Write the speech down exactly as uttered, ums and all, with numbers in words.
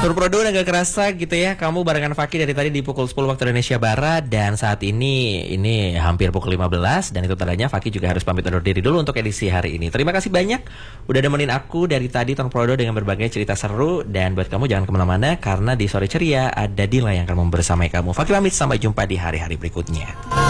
Turprodo udah gak kerasa gitu ya. Kamu barengan Faki dari tadi di pukul sepuluh waktu Indonesia Barat. Dan saat ini ini hampir pukul lima belas. Dan itu tandanya Faki juga harus pamit undur diri dulu untuk edisi hari ini. Terima kasih banyak udah nemenin aku dari tadi Turprodo dengan berbagai cerita seru. Dan buat kamu jangan kemana-mana, karena di Sore Ceria ada Dila yang akan membersamai kamu. Faki pamit, sampai jumpa di hari-hari berikutnya.